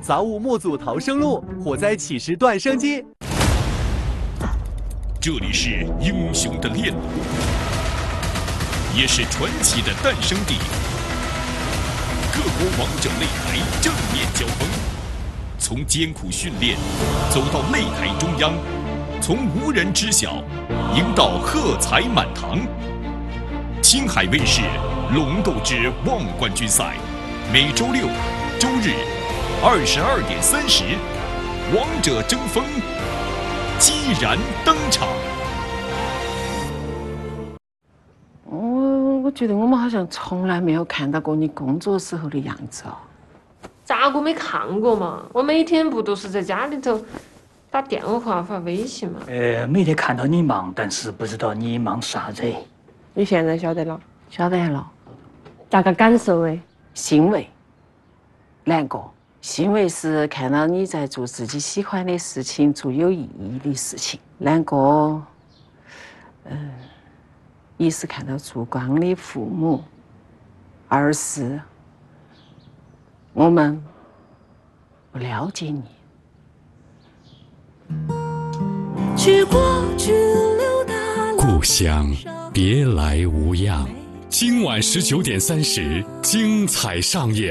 杂物模组逃生路，火灾起时断生机。 这里是英雄的炼路，也是传奇的诞生地。各国王者擂台正面交锋，从艰苦训练走到擂台中央，从无人知晓赢到喝彩满堂。青海卫视《龙斗之望冠军赛》，每周六、周日22点30，王者争锋激然登场。 我觉得我们好像从来没有看到过你工作时候的样子哦。 咋个没看过嘛？我每天不都是在家里头打电话发微信嘛？ 每天看到你忙，但是不知道你忙啥子。 你现在晓得了？ 晓得了。 咋个感受诶？ 欣慰，难过。欣慰是看到你在做自己喜欢的事情，做有意义的事情。难过，一是看到烛光的父母，二是我们不了解你。 故乡别来无恙。今晚19点30，精彩上演。